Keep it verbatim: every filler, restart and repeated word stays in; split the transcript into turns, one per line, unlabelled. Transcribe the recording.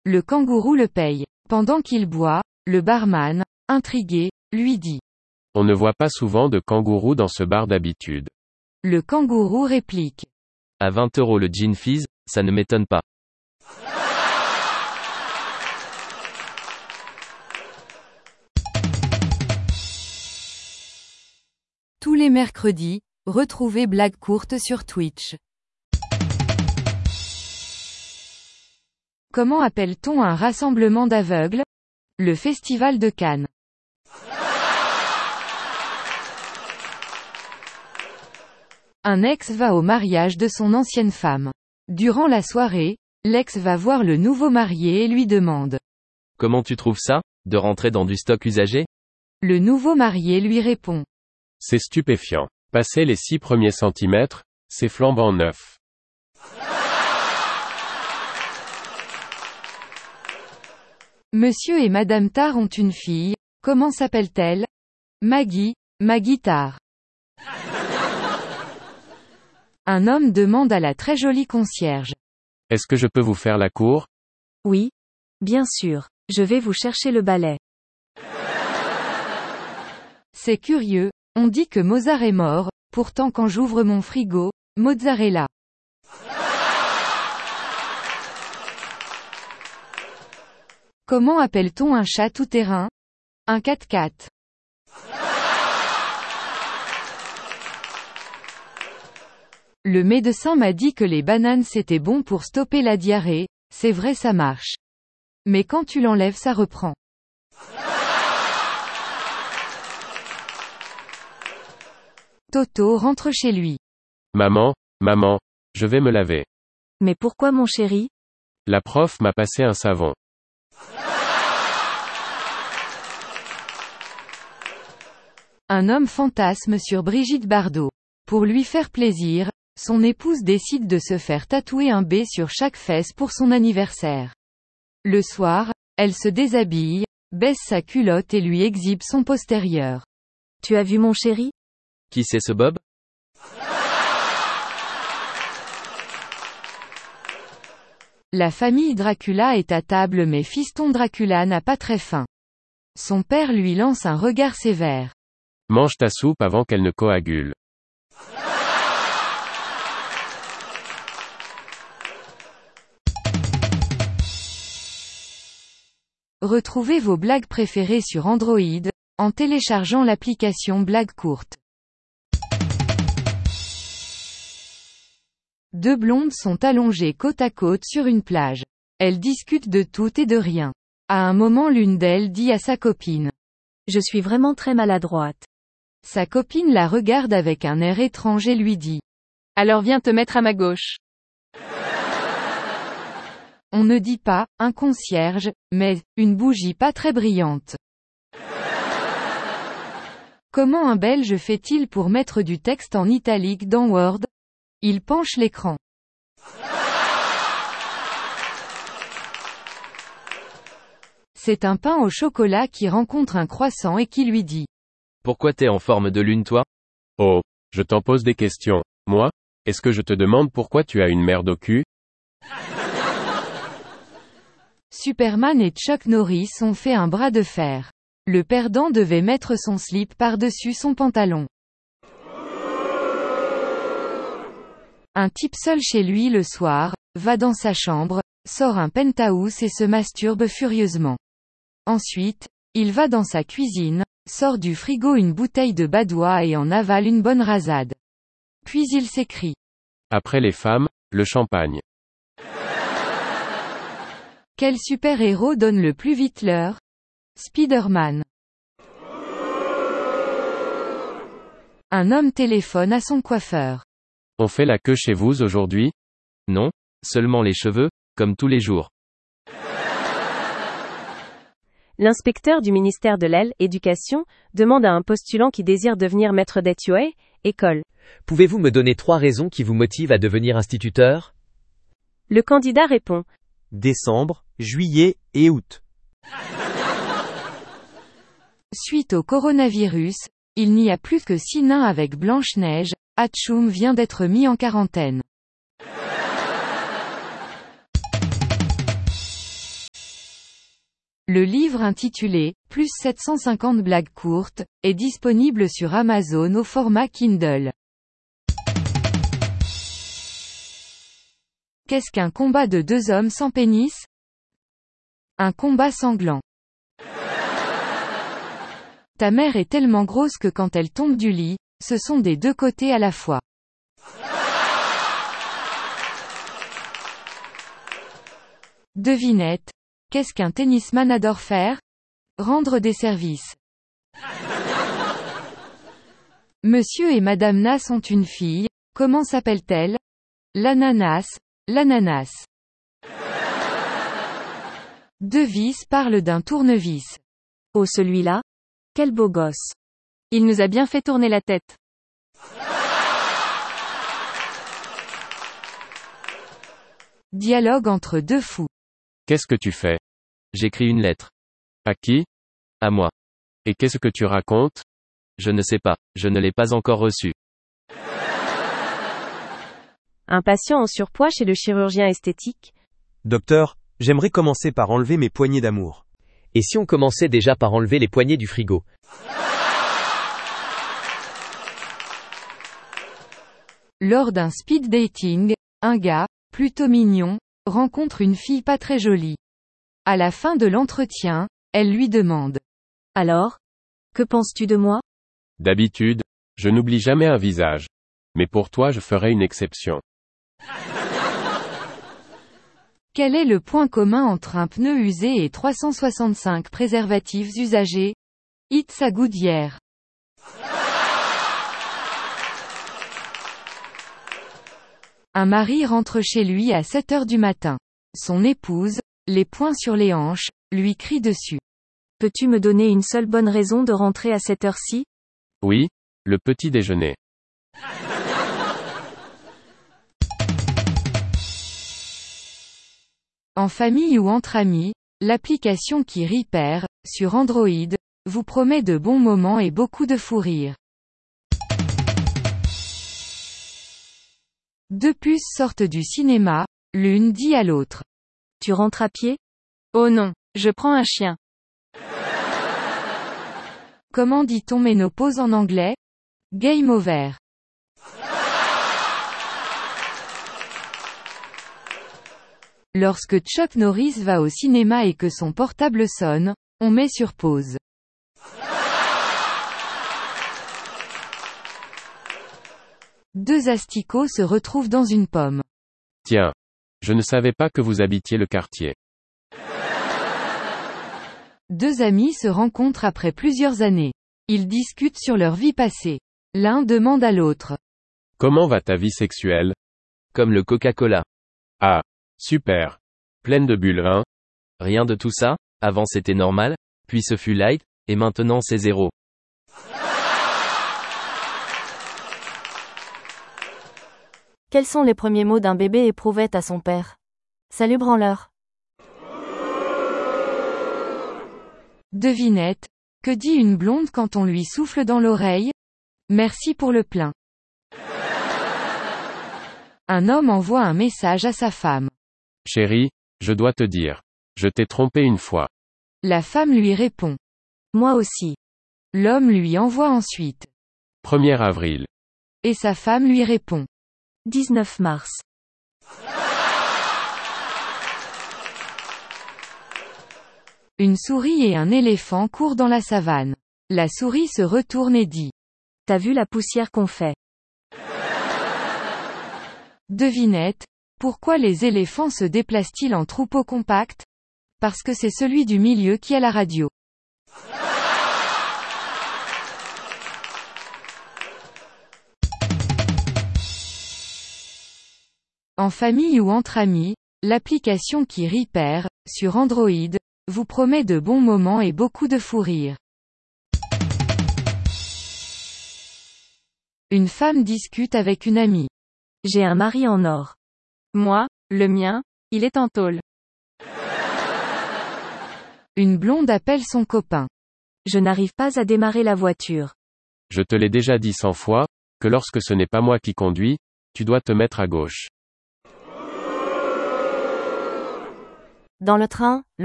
Le kangourou le paye. Pendant qu'il boit, le barman, intrigué, lui dit.
On ne voit pas souvent de kangourous dans ce bar d'habitude.
Le kangourou réplique.
À vingt euros le gin fizz, ça ne m'étonne pas.
Tous les mercredis, retrouvez Blague courte sur Twitch. Comment appelle-t-on un rassemblement d'aveugles? Le Festival de Cannes. Un ex va au mariage de son ancienne femme. Durant la soirée, l'ex va voir le nouveau marié et lui demande.
Comment tu trouves ça, de rentrer dans du stock usagé?
Le nouveau marié lui répond.
C'est stupéfiant. Passer les six premiers centimètres, c'est flambant neuf.
Monsieur et Madame Tar ont une fille, comment s'appelle-t-elle? Maggie, Maggie Tar. Un homme demande à la très jolie concierge.
Est-ce que je peux vous faire la cour?
Oui. Bien sûr. Je vais vous chercher le balai.
C'est curieux, on dit que Mozart est mort, pourtant quand j'ouvre mon frigo, mozzarella. Comment appelle-t-on un chat tout-terrain? Un quatre-quatre. Le médecin m'a dit que les bananes c'était bon pour stopper la diarrhée, c'est vrai ça marche. Mais quand tu l'enlèves ça reprend. Toto rentre chez lui.
Maman, maman, je vais me laver.
Mais pourquoi mon chéri?
La prof m'a passé un savon.
Un homme fantasme sur Brigitte Bardot. Pour lui faire plaisir, son épouse décide de se faire tatouer un B sur chaque fesse pour son anniversaire. Le soir, elle se déshabille, baisse sa culotte et lui exhibe son postérieur.
Tu as vu mon chéri?
Qui c'est ce Bob?
La famille Dracula est à table mais fiston Dracula n'a pas très faim. Son père lui lance un regard sévère.
Mange ta soupe avant qu'elle ne coagule.
Retrouvez vos blagues préférées sur Android, en téléchargeant l'application Blague courte. Deux blondes sont allongées côte à côte sur une plage. Elles discutent de tout et de rien. À un moment l'une d'elles dit à sa copine.
Je suis vraiment très maladroite.
Sa copine la regarde avec un air étrange et lui dit. Alors viens te mettre à ma gauche. On ne dit pas, un concierge, mais, une bougie pas très brillante. Comment un Belge fait-il pour mettre du texte en italique dans Word? Il penche l'écran. C'est un pain au chocolat qui rencontre un croissant et qui lui dit.
Pourquoi t'es en forme de lune toi?
Oh, je t'en pose des questions. Moi? Est-ce que je te demande pourquoi tu as une merde au cul?
Superman et Chuck Norris ont fait un bras de fer. Le perdant devait mettre son slip par-dessus son pantalon. Un type seul chez lui le soir, va dans sa chambre, sort un penthouse et se masturbe furieusement. Ensuite, il va dans sa cuisine, sort du frigo une bouteille de badois et en avale une bonne rasade. Puis il s'écrie.
Après les femmes, le champagne.
Quel super-héros donne le plus vite l'heure? Spider-Man. Un homme téléphone à son coiffeur.
On fait la queue chez vous aujourd'hui?
Non, seulement les cheveux, comme tous les jours.
L'inspecteur du ministère de l'Éducation demande à un postulant qui désire devenir maître d'E T U A, école.
Pouvez-vous me donner trois raisons qui vous motivent à devenir instituteur?
Le candidat répond.
Décembre, juillet et août.
Suite au coronavirus, il n'y a plus que six nains avec Blanche-Neige, Hatchoum vient d'être mis en quarantaine. Le livre intitulé « Plus sept cent cinquante blagues courtes » est disponible sur Amazon au format Kindle. Qu'est-ce qu'un combat de deux hommes sans pénis? Un combat sanglant. Ta mère est tellement grosse que quand elle tombe du lit, ce sont des deux côtés à la fois. Devinette. Qu'est-ce qu'un tennisman adore faire? Rendre des services. Monsieur et Madame Nas ont une fille, comment s'appelle-t-elle? L'ananas, l'ananas. Devis parle d'un tournevis.
Oh celui-là? Quel beau gosse. Il nous a bien fait tourner la tête.
Dialogue entre deux fous.
Qu'est-ce que tu fais?
J'écris une lettre.
À qui?
À moi.
Et qu'est-ce que tu racontes?
Je ne sais pas, je ne l'ai pas encore reçue.
Un patient en surpoids chez le chirurgien esthétique.
Docteur, j'aimerais commencer par enlever mes poignées d'amour.
Et si on commençait déjà par enlever les poignées du frigo?
Lors d'un speed dating, un gars, plutôt mignon, rencontre une fille pas très jolie. À la fin de l'entretien, elle lui demande.
Alors? Que penses-tu de moi?
D'habitude, je n'oublie jamais un visage. Mais pour toi je ferai une exception.
Quel est le point commun entre un pneu usé et trois cent soixante-cinq préservatifs usagés? It's a Goodyear. Un mari rentre chez lui à sept heures du matin. Son épouse, les poings sur les hanches, lui crie dessus.
Peux-tu me donner une seule bonne raison de rentrer à cette heure-ci?
Oui, le petit déjeuner.
En famille ou entre amis, l'application qui rit perd, sur Android, vous promet de bons moments et beaucoup de fou rire. Deux puces sortent du cinéma, l'une dit à l'autre.
Tu rentres à pied?
Oh non, je prends un chien. Comment dit-on ménopause en anglais? Game over. Lorsque Chuck Norris va au cinéma et que son portable sonne, on met sur pause. Deux asticots se retrouvent dans une pomme.
Tiens. Je ne savais pas que vous habitiez le quartier.
Deux amis se rencontrent après plusieurs années. Ils discutent sur leur vie passée. L'un demande à l'autre.
Comment va ta vie sexuelle?
Comme le Coca-Cola.
Ah. Super. Pleine de bulles, hein?
Rien de tout ça, avant c'était normal, puis ce fut light, et maintenant c'est zéro.
Quels sont les premiers mots d'un bébé éprouvette à son père? Salut branleur.
Devinette. Que dit une blonde quand on lui souffle dans l'oreille? Merci pour le plein. Un homme envoie un message à sa femme.
Chérie, je dois te dire. Je t'ai trompé une fois.
La femme lui répond.
Moi aussi.
L'homme lui envoie ensuite.
premier avril.
Et sa femme lui répond.
dix-neuf mars.
Une souris et un éléphant courent dans la savane. La souris se retourne et dit.
T'as vu la poussière qu'on fait?
Devinette. Pourquoi les éléphants se déplacent-ils en troupeau compact? Parce que c'est celui du milieu qui a la radio. En famille ou entre amis, l'application qui rit perd, sur Android, vous promet de bons moments et beaucoup de fou rire. Une femme discute avec une amie.
J'ai un mari en or.
Moi, le mien, il est en tôle. Une blonde appelle son copain.
Je n'arrive pas à démarrer la voiture.
Je te l'ai déjà dit cent fois, que lorsque ce n'est pas moi qui conduis, tu dois te mettre à gauche.
Dans le train,